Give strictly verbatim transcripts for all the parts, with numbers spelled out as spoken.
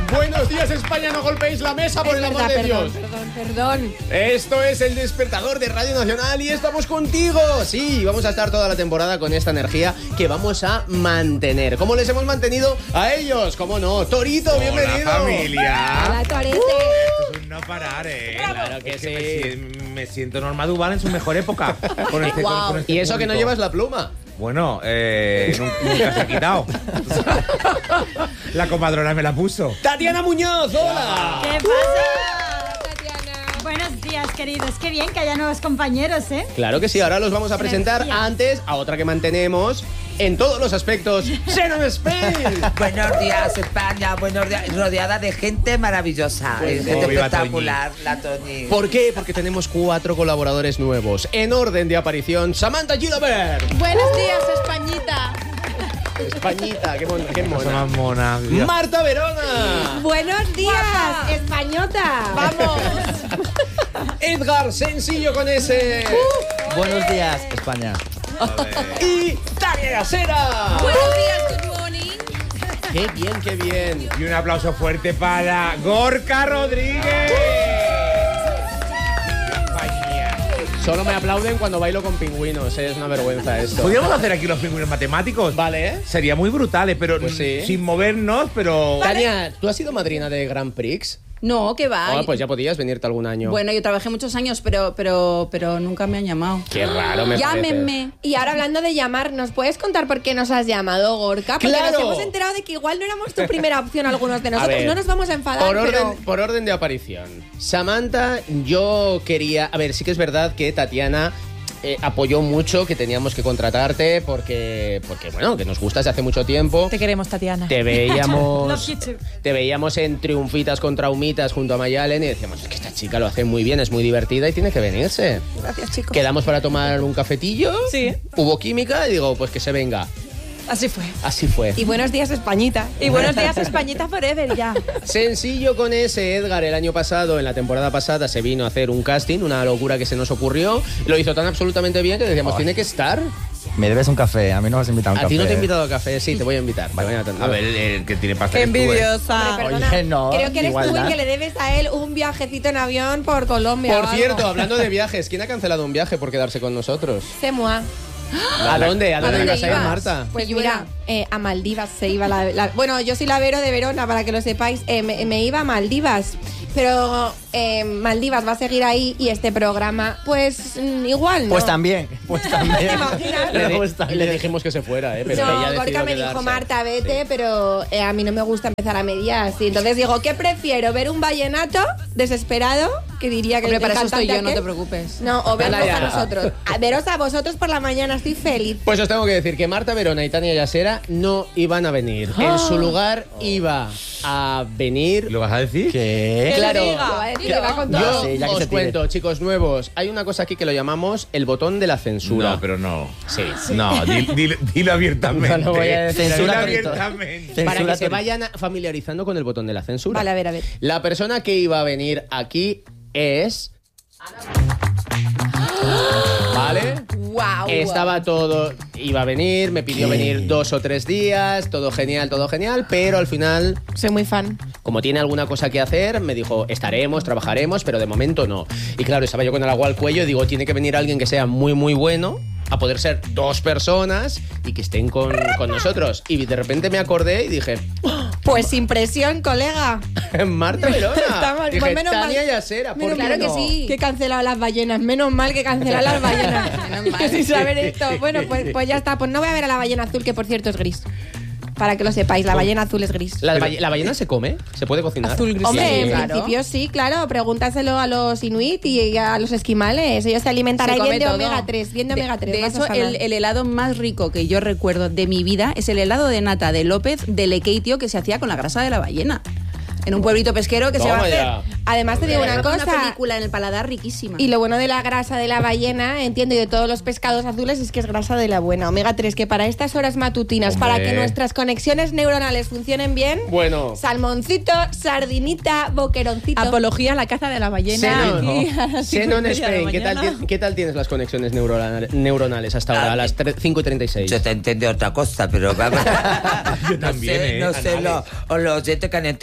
Buenos días, España, no golpeéis la mesa, por es el amor verdad, de perdón, Dios. Perdón, perdón. Esto es El Despertador de Radio Nacional y estamos contigo. Sí, vamos a estar toda la temporada con esta energía que vamos a mantener. ¿Cómo les hemos mantenido a ellos? ¿Cómo no? Torito, Hola, bienvenido. familia. Hola, Torete. Esto es un no parar, eh. Claro que Es sí. me, si- me siento Norma Duval en su mejor época. Con este, Wow. con- con este Y eso que no público. llevas la pluma. Bueno, eh, nun- nunca se ha quitado. La comadrona me la puso. Tatiana Muñoz, hola. ¿Qué pasa? Buenos días, queridos. Qué bien que haya nuevos compañeros, ¿eh? Claro que sí, ahora los vamos a presentar Energía. antes a otra que mantenemos en todos los aspectos. Sharon Spain. Buenos días, España. Buenos días. Rodeada de gente maravillosa. Pues, es oh, viva espectacular, la Toñi. ¿Por qué? Porque tenemos cuatro colaboradores nuevos. En orden de aparición, Samantha Gilabert. Buenos días, Españita. Españita, qué mona. Qué Cosa mona. más mona. Dios. Marta Verona. Buenos días, Españota. Vamos. Edgar Sencillo con ese. Buenos días, España. Y Tania Gasera. Buenos días, good morning. Qué bien, qué bien. Y un aplauso fuerte para Gorka Rodríguez. Compañía. Solo me aplauden cuando bailo con pingüinos, ¿eh? Es una vergüenza esto. ¿Podríamos hacer aquí los pingüinos matemáticos? Vale, ¿eh? Sería muy brutales, pero Pues sí. sin movernos, pero... Tania, ¿tú has sido madrina de Grand Prix? No, que va. Ah, pues ya podías venirte algún año. Bueno, yo trabajé muchos años, pero, pero, pero nunca me han llamado. Qué raro me parece. Llámenme. Y ahora hablando de llamar, ¿nos puedes contar por qué nos has llamado, Gorka? Porque ¡Claro! nos hemos enterado de que igual no éramos tu primera opción algunos de A nosotros. ver, No nos vamos a enfadar, por orden, pero... por orden de aparición. Samantha, yo quería... A ver, sí que es verdad que Tatiana eh, apoyó mucho que teníamos que contratarte porque, porque, bueno, que nos gustas desde hace mucho tiempo. Te queremos, Tatiana. Te veíamos, Love you too. te veíamos en Triunfitas contra Humitas junto a Mayalen y decíamos, es que esta chica lo hace muy bien, es muy divertida y tiene que venirse. Gracias, chicos. Quedamos para tomar un cafetillo. Sí. Hubo química y digo, pues que se venga. Así fue. Así fue. Y buenos días, Españita. Y buenos días, Españita Forever, ya. Sencillo con ese, Edgar, el año pasado, en la temporada pasada, se vino a hacer un casting, una locura que se nos ocurrió. Lo hizo tan absolutamente bien que decíamos, tiene que estar. Me debes un café, a mí no me has invitado a un A café. ti no te he invitado a café, sí, te voy a invitar. te voy a, A ver, el, el que tiene pasta eres tú, ¿eh? Envidiosa. Hombre, perdona, Oye, no, creo que eres tú igualdad. el que le debes a él un viajecito en avión por Colombia. Por o algo. cierto, hablando de viajes, ¿quién ha cancelado un viaje por quedarse con nosotros? C'est moi. ¿A dónde? ¿A ¿A dónde dónde ibas a ir, ibas? Marta? Pues Pilluela. mira, eh, a Maldivas se iba la, la- Bueno, yo soy la Vero de Verona, para que lo sepáis. Eh, me, me iba a Maldivas. Pero eh, Maldivas va a seguir ahí y este programa, pues mm, igual no. Pues también, pues también. ¿Te imaginas? Le, di- Pues también. le dijimos que se fuera, ¿eh? Pero ella No, decidió Gorka me dijo, quedarse. Marta, vete, Sí. pero eh, a mí no me gusta empezar a medias. Y entonces digo, ¿qué prefiero? ¿Ver un vallenato desesperado? Que diría que Hombre, el para eso cantante estoy yo, no aquel. te preocupes. No, o vernos Ala, a ya. nosotros. A veros a vosotros por la mañana, estoy feliz. Pues os tengo que decir que Marta Verona y Tania Yasera no iban a venir. En su lugar iba a venir... ¿Lo vas a decir? ¿Qué? Claro. Lo va a decir, que va con todo. Yo Sí, ya que os se tire. cuento, chicos nuevos, hay una cosa aquí que lo llamamos el botón de la censura. No, pero no. Sí. No, di- dilo, dilo abiertamente. No lo voy a decir. Dilo Censura abiertamente. Para que Censura se Torito. vayan familiarizando con el botón de la censura. Vale, a ver, a ver. La persona que iba a venir aquí es... ¿Vale? Wow. Estaba todo, iba a venir, me pidió ¿Qué? venir dos o tres días, todo genial, todo genial, pero al final, Soy muy fan. como tiene alguna cosa que hacer, me dijo, estaremos, trabajaremos, pero de momento no. Y claro, estaba yo con el agua al cuello y digo, tiene que venir alguien que sea muy, muy bueno, a poder ser dos personas y que estén con, con nosotros. Y de repente me acordé y dije, Pues sin presión, colega. Marta Verona. Estamos- Dije, pues menos Tania mal- Yasera, ¿por Menos qué claro no? que sí. Que he cancelado las ballenas. Menos mal que he cancelado las ballenas. Menos mal. Que sin saber esto. Bueno, pues, pues ya está. Pues no voy a ver a la ballena azul, que por cierto es gris. Para que lo sepáis, la ballena azul es gris. ¿La, balle- ¿La ballena se come? ¿Se puede cocinar? Azul gris. Hombre, Sí, en claro. principio sí, claro. Pregúntaselo a los inuit y a los esquimales. Ellos se alimentan Se ahí come bien de todo. omega tres. Bien de, De- omega tres. De vas a hecho, sanar. el, el helado más rico que yo recuerdo de mi vida es el helado de nata de López de Lekeitio que se hacía con la grasa de la ballena. En un pueblito pesquero que se va a Toma hacer. ya. Además te digo una Una cosa. película en el paladar riquísima. Y lo bueno de la grasa de la ballena, entiendo, y de todos los pescados azules es que es grasa de la buena. omega tres, que para estas horas matutinas, Hombre. para que nuestras conexiones neuronales funcionen bien, Bueno. salmoncito, sardinita, boqueroncito. Apología a la caza de la ballena. Xenon, aquí a las cinco y Xenon media de la Spain, ¿qué tal, mañana. ti- ¿qué tal tienes las conexiones neurona- neuronales hasta ahora, a las tre- cinco y treinta y seis? Yo te entendí otra cosa, pero vamos. Yo no también, sé, ¿eh? no sé Anales. lo- o los oyentes que han entendido, pero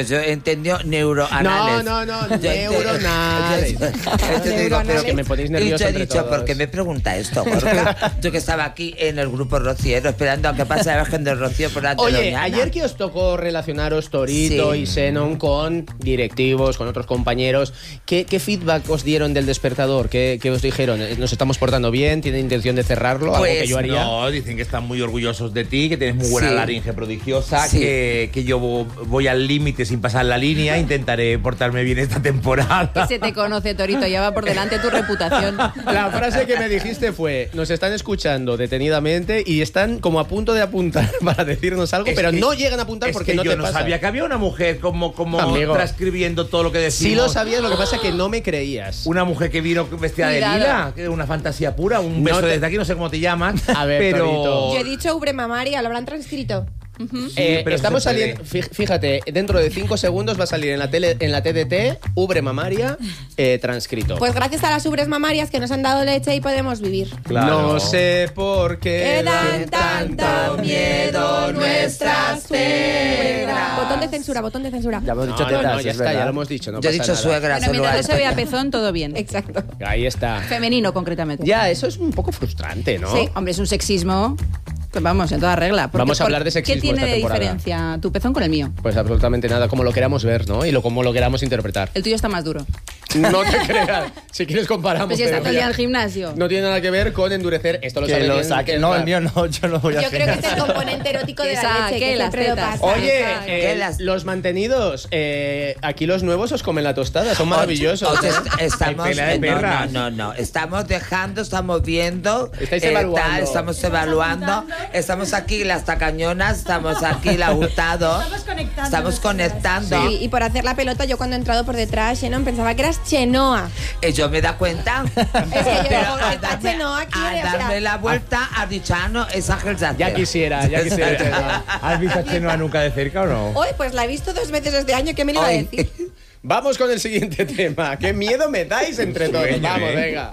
Pues yo he entendido neuroanales. No, no, no, Yo he neuronales. Entonces digo, pero que me ponéis y nervioso yo he entre dicho, todos. ¿por qué me pregunta esto, Gorka? Yo que estaba aquí en el grupo Rociero esperando a que pase la Virgen del Rocío por la Oye, Teloniana. ayer que os tocó relacionaros Torito Sí. y Xenon con directivos, con otros compañeros, ¿qué, qué feedback os dieron del despertador? ¿Qué, qué os dijeron? ¿Nos estamos portando bien? ¿Tienen intención de cerrarlo? ¿Algo Pues que yo haría? No, dicen que están muy orgullosos de ti, que tienes muy buena Sí. laringe prodigiosa, Sí. que, que yo voy al límite sin pasar la línea, intentaré portarme bien esta temporada. Que se te conoce, Torito, ya va por delante tu reputación. La frase que me dijiste fue, nos están escuchando detenidamente y están como a punto de apuntar para decirnos algo, Es pero que- no llegan a apuntar es porque que no yo te no pasa. sabía que había una mujer como, como Amigo. transcribiendo todo lo que decimos. Sí lo sabías, lo que pasa es que no me creías. Una mujer que vino vestida Cuidado. de lila, que es una fantasía pura, un No beso te- desde aquí, no sé cómo te llaman. A ver, pero Torito. Yo he dicho ubre mamaria, lo habrán transcrito. Eh, pero estamos se puede. saliendo, fí- fíjate, dentro de cinco segundos va a salir en la tele, en la T D T, ubre mamaria, eh, transcrito. Pues gracias a las ubres mamarias que nos han dado leche y podemos vivir. Claro. No sé por qué Que dan tanto miedo nuestras suegras. Botón de censura, botón de censura. Ya hemos No, dicho no, tetas, no, ya es está, verdad. ya lo hemos dicho. No Yo he pasa dicho nada. suegra, Bueno, solo mientras no se hay. vea pezón, todo bien. Exacto. Ahí está. Femenino, concretamente. Ya, eso es un poco frustrante, ¿no? Sí, hombre, es un sexismo. Pues vamos, en toda regla. Porque Vamos a por- hablar de sexismo ¿Qué tiene esta de temporada? diferencia tu pezón con el mío? Pues absolutamente nada, como lo queramos ver, ¿no? Y lo como lo queramos interpretar. El tuyo está más duro. No te creas. Si quieres comparamos. Pues si está pero todo el día en mira, el gimnasio. no tiene nada que ver con endurecer. Esto lo Que sabe lo bien, saque. que No, la- el mío no, yo no voy a Yo creo que hacer es el componente erótico de Que la saque leche, que las siempre lo tetas. pasa. Oye, Exacto. eh, Que las- los mantenidos, eh, aquí los nuevos os comen la tostada, son maravillosos. O sea, ¿eh? est- estamos, Hay pela de no, perras. no, no, no, estamos dejando, estamos viendo, Estáis eh, evaluando. tal, estamos evaluando, estamos aquí las tacañonas, estamos aquí la Hurtado, Estamos conectando estamos nosotras. conectando. Sí, y por hacer la pelota, yo cuando he entrado por detrás, Xenon, pensaba que eras Chenoa. Y yo me da cuenta. Es que yo Pero digo, a está darme, Chenoa aquí, a o sea, darme la vuelta, ha dicho, ah, no, es Ángel Sánchez. Ya quisiera, ya quisiera. ¿Has visto a Chenoa nunca de cerca o no? Hoy, pues la he visto dos veces este año, ¿qué me lo iba a Hoy. decir? Vamos con el siguiente tema. ¡Qué miedo me dais entre todos! Sueño, Vamos, ¿eh? venga.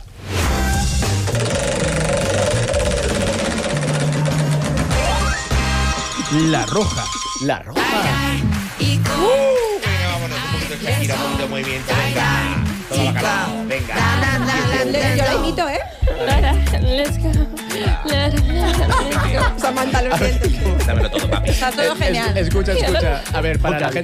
La roja. La roja. Venga, vámonos, un poquito de Shakira, un poquito de movimiento, venga. Todo bacalao, venga. Le- Yo la imito, ¿eh? Let's go. Samantha, lo siento. Dámelo todo, papi. Está todo Es- genial. Escucha, escucha. A ver, para la gente